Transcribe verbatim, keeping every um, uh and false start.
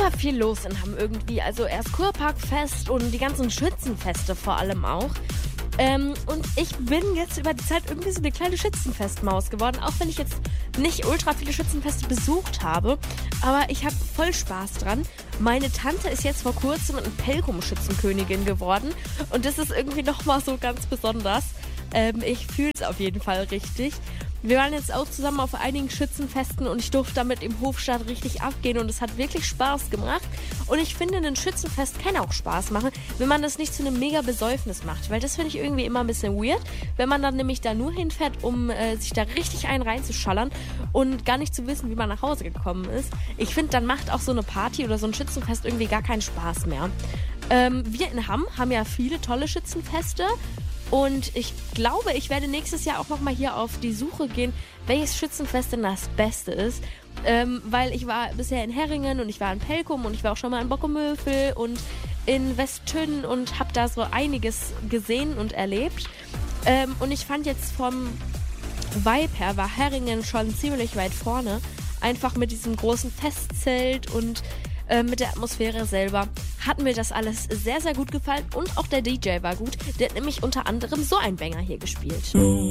immer viel los in Hamm irgendwie. Also erst Kurparkfest und die ganzen Schützenfeste vor allem auch. Ähm, und ich bin jetzt über die Zeit irgendwie so eine kleine Schützenfestmaus geworden, auch wenn ich jetzt nicht ultra viele Schützenfeste besucht habe. Aber ich habe voll Spaß dran. Meine Tante ist jetzt vor kurzem eine Pelkum-Schützenkönigin geworden. Und das ist irgendwie nochmal so ganz besonders. Ähm, ich fühle es auf jeden Fall richtig. Wir waren jetzt auch zusammen auf einigen Schützenfesten und ich durfte damit im Hofstaat richtig abgehen und es hat wirklich Spaß gemacht. Und ich finde, ein Schützenfest kann auch Spaß machen, wenn man das nicht zu einem mega Besäufnis macht, weil das finde ich irgendwie immer ein bisschen weird, wenn man dann nämlich da nur hinfährt, um äh, sich da richtig einen reinzuschallern und gar nicht zu wissen, wie man nach Hause gekommen ist. Ich finde, dann macht auch so eine Party oder so ein Schützenfest irgendwie gar keinen Spaß mehr. Ähm, wir in Hamm haben ja viele tolle Schützenfeste. Und ich glaube, ich werde nächstes Jahr auch nochmal hier auf die Suche gehen, welches Schützenfest denn das Beste ist. Ähm, weil ich war bisher in Herringen und ich war in Pelkum und ich war auch schon mal in Bockemöfel und in Westtünn und habe da so einiges gesehen und erlebt. Ähm, und ich fand jetzt vom Vibe her war Herringen schon ziemlich weit vorne. Einfach mit diesem großen Festzelt und äh, mit der Atmosphäre selber hat mir das alles sehr, sehr gut gefallen. Und auch der D J war gut. Der hat nämlich unter anderem so einen Banger hier gespielt.